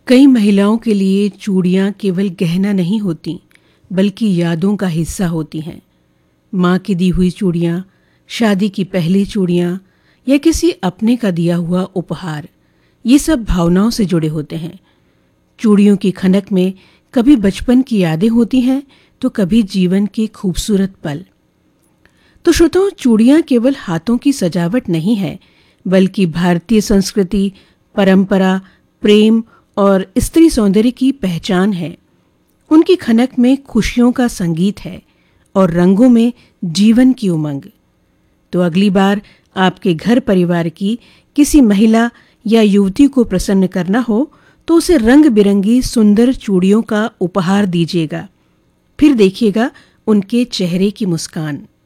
कई महिलाओं के लिए चूड़ियाँ केवल गहना नहीं होती, बल्कि यादों का हिस्सा होती हैं। माँ की दी हुई चूड़ियाँ, शादी की पहली चूड़ियाँ या किसी अपने का दिया हुआ उपहार, ये सब भावनाओं से जुड़े होते हैं। चूड़ियों की खनक में कभी बचपन की यादें होती हैं, तो कभी जीवन के खूबसूरत पल। तो श्रोताओं, चूड़ियाँ केवल हाथों की सजावट नहीं है, बल्कि भारतीय संस्कृति, परंपरा, प्रेम और स्त्री सौंदर्य की पहचान है। उनकी खनक में खुशियों का संगीत है और रंगों में जीवन की उमंग। तो अगली बार आपके घर परिवार की किसी महिला या युवती को प्रसन्न करना हो, तो उसे रंग बिरंगी सुंदर चूड़ियों का उपहार दीजिएगा। फिर देखिएगा उनके चेहरे की मुस्कान।